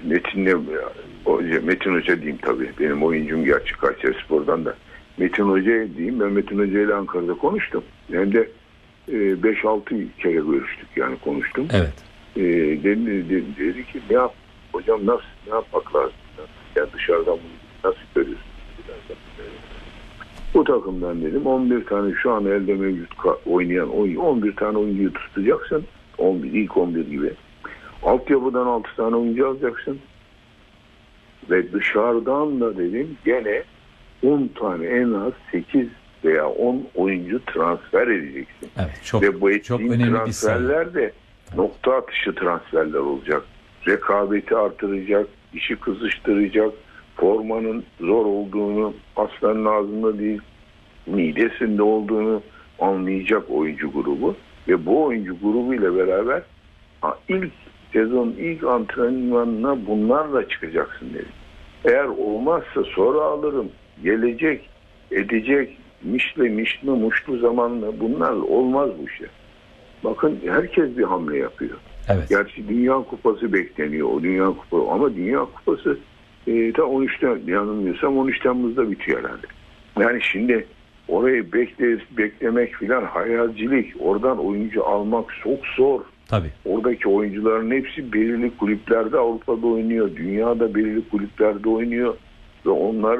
Metin Hoca diyeyim tabii. Benim oyuncum gerçi Kayserispor'dan da. Metin Hoca'ya diyeyim. Ben Metin Hoca ile Ankara'da konuştum. Hem de 5-6 kere görüştük, yani konuştum. Evet. Dedi ki ne yap hocam, ne yapmak lazım? Yani dışarıdan bunu nasıl görüyorsun? Bu takımdan dedim 11 tane şu an elde mevcut oynayan 11 tane oyuncuyu tutacaksın. İlk 11 gibi. Altyapıdan 6 tane oyuncu alacaksın. Ve dışarıdan da dedim gene 10 tane, en az 8 veya 10 oyuncu transfer edeceksin. Evet, ve bu çok ettiğin önemli transferler de nokta atışı transferler olacak. Rekabeti artıracak, işi kızıştıracak, formanın zor olduğunu, aslanın ağzında değil, midesinde olduğunu anlayacak oyuncu grubu. Ve bu oyuncu grubu ile beraber ilk sezon ilk antrenmanına bunlarla çıkacaksın dedim. Eğer olmazsa sonra alırım, gelecek, edecek, muşlu zamanla bunlarla olmaz bu işler. Bakın herkes bir hamle yapıyor. Evet. Gerçi Dünya Kupası bekleniyor. O Dünya Kupası ama Dünya Kupası ta 13'te, yanılmıyorsam 13 Temmuz'da bitiyor herhalde. Yani şimdi orayı beklemek filan hayalcilik. Oradan oyuncu almak çok zor. Tabii. Oradaki oyuncuların hepsi belirli kulüplerde Avrupa'da oynuyor. Dünyada belirli kulüplerde oynuyor. Ve onlar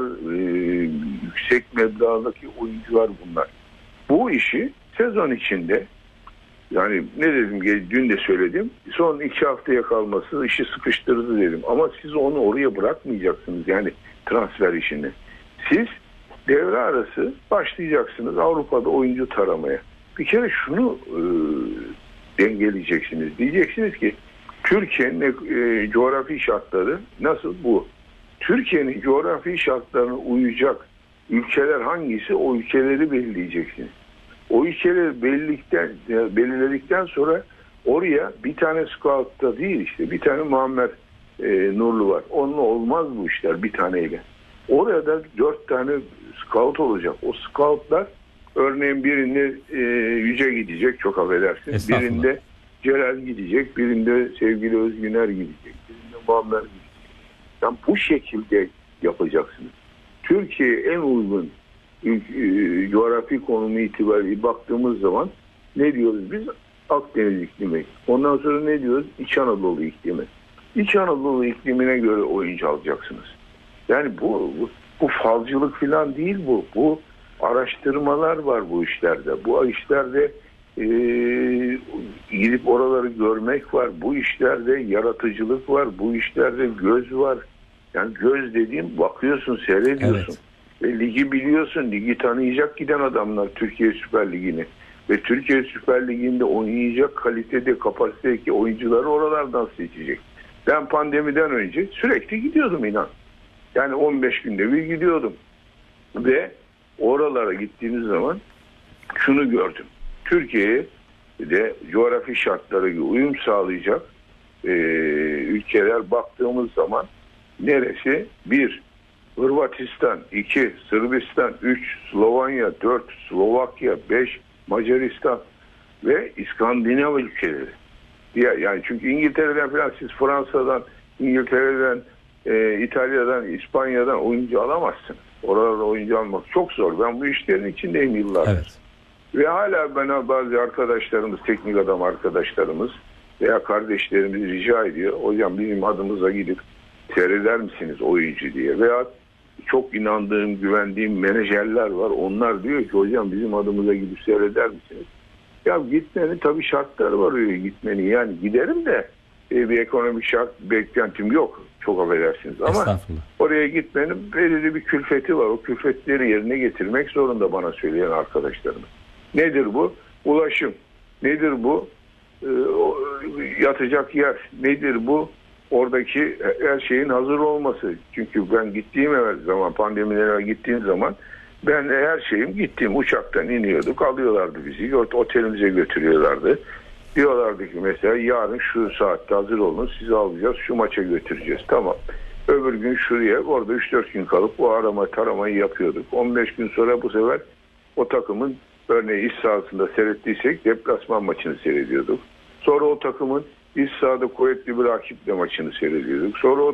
yüksek meblağdaki oyuncular bunlar. Bu işi sezon içinde, yani ne dedim, dün de söyledim, son 2 haftaya kalması işi sıkıştırdı dedim. Ama siz onu oraya bırakmayacaksınız, yani transfer işini. Siz devre arası başlayacaksınız Avrupa'da oyuncu taramaya. Bir kere şunu dengeleyeceksiniz. Diyeceksiniz ki Türkiye'nin coğrafi şartları nasıl bu? Türkiye'nin coğrafi şartlarına uyacak ülkeler hangisi, o ülkeleri belirleyeceksiniz. O ülkeleri belirledikten sonra oraya bir tane scout'ta değil, işte bir tane Muammer Nurlu var. Onunla olmaz bu işler bir taneyle. Orada 4 tane scout olacak. O scoutlar örneğin birinde Yüce gidecek, çok affedersin. Birinde Celal gidecek, birinde sevgili Özgüner gidecek, birinde Muammer gidecek. Yani bu şekilde yapacaksınız. Türkiye'ye en uygun coğrafi konumu itibariyle baktığımız zaman ne diyoruz biz? Akdeniz iklimi. Ondan sonra ne diyoruz? İç Anadolu iklimi. İç Anadolu iklimine göre oyuncu alacaksınız. Yani bu falcılık falan değil bu. Bu araştırmalar var bu işlerde. Bu işlerde gidip oraları görmek var. Bu işlerde yaratıcılık var. Bu işlerde göz var. Yani göz dediğim, bakıyorsun, seyrediyorsun. Evet. Ve ligi biliyorsun. Ligi tanıyacak giden adamlar Türkiye Süper Ligi'ni. Ve Türkiye Süper Ligi'nde oynayacak kalitede, kapasitedeki oyuncuları oralardan seçecek. Ben pandemiden önce sürekli gidiyordum inan. Yani 15 günde bir gidiyordum. Ve oralara gittiğiniz zaman şunu gördüm. Türkiye'de coğrafi şartlara uyum sağlayacak ülkeler baktığımız zaman neresi? 1. Hırvatistan, 2. Sırbistan, 3. Slovenya, 4. Slovakya, 5. Macaristan ve İskandinav ülkeleri. Yani çünkü İngiltere'den falan, siz Fransa'dan, İngiltere'den, İtalya'dan, İspanya'dan oyuncu alamazsınız. Oralarda oyuncu almak çok zor. Ben bu işlerin içindeyim yıllardır. Evet. Ve hala bana bazı arkadaşlarımız, teknik adam arkadaşlarımız veya kardeşlerimiz rica ediyor. Hocam bizim adımıza gidip seyreder misiniz oyuncu diye. Veya çok inandığım, güvendiğim menajerler var. Onlar diyor ki hocam bizim adımıza gidip seyreder misiniz? Ya gitmenin tabii şartları var öyle gitmenin. Yani giderim de bir ekonomik şart beklentim yok. Çok affedersiniz. Ama oraya gitmenin belirli bir külfeti var. O külfetleri yerine getirmek zorunda bana söyleyen arkadaşlarımız. Nedir bu? Ulaşım. Nedir bu? Yatacak yer. Nedir bu? Oradaki her şeyin hazır olması. Çünkü ben gittiğim zaman, pandemilere gittiğim zaman ben her şeyim gittiğim uçaktan iniyorduk. Alıyorlardı bizi. Otelimize götürüyorlardı. Diyorlardı ki mesela yarın şu saatte hazır olun. Sizi alacağız. Şu maça götüreceğiz. Tamam. Öbür gün şuraya, orada 3-4 gün kalıp bu taramayı yapıyorduk. 15 gün sonra bu sefer o takımın örneğin iç sahasında seyrettiysek deplasman maçını seyrediyorduk. Sonra o takımın iç sahada kuvvetli bir rakiple maçını seyrediyorduk. Sonra o